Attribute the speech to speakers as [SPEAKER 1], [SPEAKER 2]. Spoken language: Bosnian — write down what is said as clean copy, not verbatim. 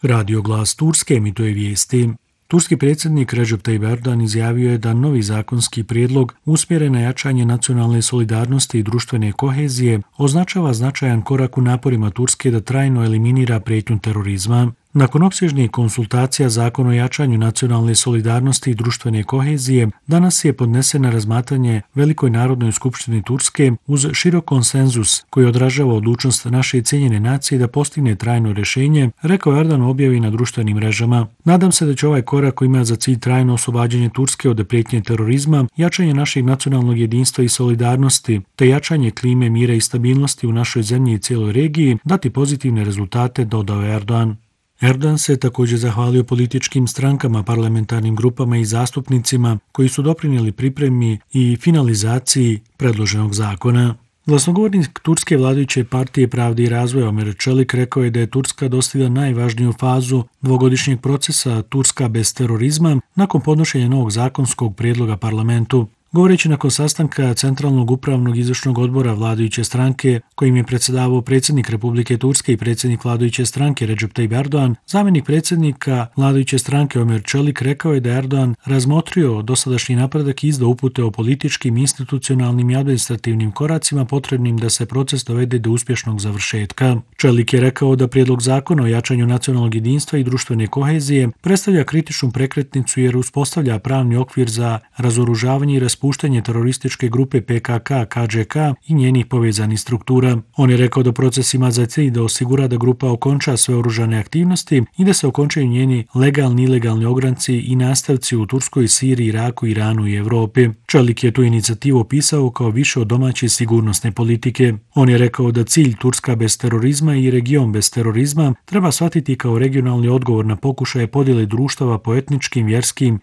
[SPEAKER 1] Radio Glas Turske emituje vijesti. Turski predsjednik Recep Tayyip Erdogan izjavio je da novi zakonski prijedlog usmjeren na jačanje nacionalne solidarnosti i društvene kohezije označava značajan korak u naporima Turske da trajno eliminira prijetnju terorizma. Nakon opsežnih konsultacija Zakon o jačanju nacionalne solidarnosti i društvene kohezije danas je podnesen na razmatranje Velikoj narodnoj skupštini Turske uz širok konsenzus koji odražava odlučnost naše cijenjene nacije da postigne trajno rješenje, rekao Erdogan u objavi na društvenim mrežama. Nadam se da će ovaj korak koji ima za cilj trajno oslobađanje Turske od prijetnje terorizma, jačanje našeg nacionalnog jedinstva i solidarnosti, te jačanje klime mira i stabilnosti u našoj zemlji i cijeloj regiji dati pozitivne rezultate, dodao je Erdogan. Erdogan se također zahvalio političkim strankama, parlamentarnim grupama i zastupnicima koji su doprinijeli pripremi i finalizaciji predloženog zakona. Glasnogovornik turske vladajuće partije Pravde i razvoja Ömer Çelik rekao je da je Turska dostigla najvažniju fazu dvogodišnjeg procesa Turska bez terorizma nakon podnošenja novog zakonskog prijedloga parlamentu. Govoreći nakon sastanka Centralnog upravnog izvršnog odbora vladajuće stranke, kojim je predsjedavao predsjednik Republike Turske i predsjednik vladajuće stranke Recep Tayyip Erdogan, zamjenik predsjednika vladajuće stranke Ömer Çelik rekao je da je Erdogan razmotrio dosadašnji napredak i izdao upute o političkim, institucionalnim i administrativnim koracima potrebnim da se proces dovede do uspješnog završetka. Čelik je rekao da prijedlog zakona o jačanju nacionalnog jedinstva i društvene kohezije predstavlja kritičnu prekretnicu jer uspostavlja pravni okvir za razoružavanje i raspuštanje terorističke grupe PKK, KŽK i njenih povezanih struktura. On je rekao da proces ima za cilj da osigura da grupa okonča sve oružane aktivnosti i da se okončaju njeni legalni i ilegalni ogranci i nastavci u Turskoj, Siriji, Iraku, Iranu i Europi. Čelik je tu inicijativu opisao kao više od domaće sigurnosne politike. On je rekao da cilj Turska bez terorizma i region bez terorizma treba shvatiti kao regionalni odgovor na pokušaje podjele društava po etničkim, vjerskim